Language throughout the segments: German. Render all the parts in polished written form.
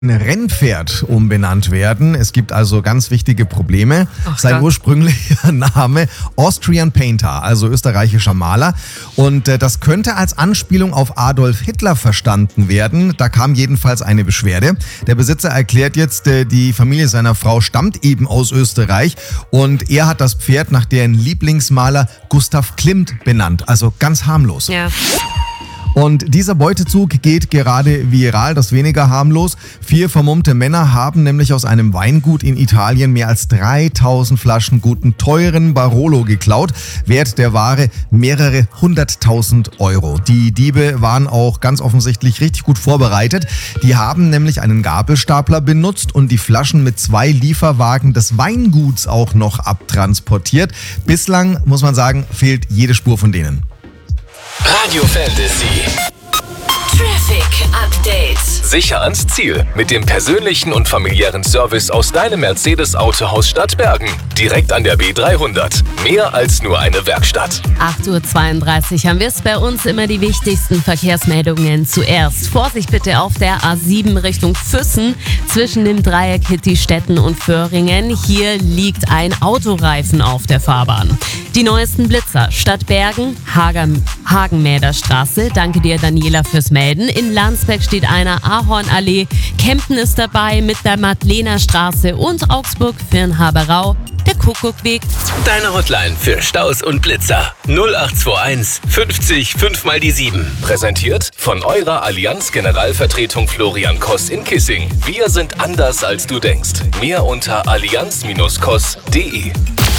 ein Rennpferd umbenannt werden. Es gibt also ganz wichtige Probleme. Sein ursprünglicher Name Austrian Painter, also österreichischer Maler. Und das könnte als Anspielung auf Adolf Hitler verstanden werden. Da kam jedenfalls eine Beschwerde. Der Besitzer erklärt jetzt, die Familie seiner Frau stammt eben aus Österreich und er hat das Pferd nach deren Lieblingsmaler Gustav Klimt benannt. Also ganz harmlos. Ja. Und dieser Beutezug geht gerade viral, das weniger harmlos. 4 vermummte Männer haben nämlich aus einem Weingut in Italien mehr als 3000 Flaschen guten, teuren Barolo geklaut. Wert der Ware mehrere 100.000 Euro. Die Diebe waren auch ganz offensichtlich richtig gut vorbereitet. Die haben nämlich einen Gabelstapler benutzt und die Flaschen mit 2 Lieferwagen des Weinguts auch noch abtransportiert. Bislang, muss man sagen, fehlt jede Spur von denen. Radio Fantasy. Traffic Update. Sicher ans Ziel mit dem persönlichen und familiären Service aus deinem Mercedes-Autohaus Stadtbergen. Direkt an der B300. Mehr als nur eine Werkstatt. 8.32 Uhr haben wir es bei uns immer die wichtigsten Verkehrsmeldungen zuerst. Vorsicht bitte auf der A7 Richtung Füssen zwischen dem Dreieck Hitti-Stetten und Föhringen. Hier liegt ein Autoreifen auf der Fahrbahn. Die neuesten Blitzer. Stadtbergen, Hagenmäder Straße. Danke dir, Daniela, fürs Melden. In Landsberg steht einer, Ahornallee. Kempten ist dabei mit der Madlener Straße und Augsburg-Firnhaberau. Der Kuckuckweg. Deine Hotline für Staus und Blitzer. 0821 50 5 mal die 7. Präsentiert von eurer Allianz Generalvertretung Florian Koss in Kissing. Wir sind anders als du denkst. Mehr unter allianz-koss.de.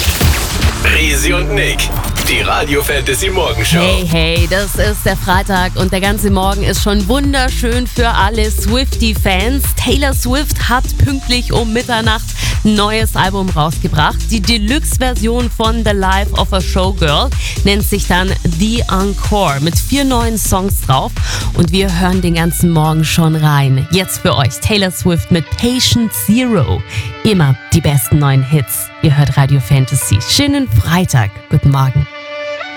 Risi und Nick, die Radio Fantasy Morgenshow. Hey, das ist der Freitag und der ganze Morgen ist schon wunderschön für alle Swiftie-Fans. Taylor Swift hat pünktlich um Mitternacht ein neues Album rausgebracht. Die Deluxe-Version von The Life of a Showgirl nennt sich dann The Encore mit 4 neuen Songs drauf und wir hören den ganzen Morgen schon rein. Jetzt für euch Taylor Swift mit Patient Zero. Immer die besten neuen Hits. Ihr hört Radio Fantasy. Schönen Freitag. Guten Morgen.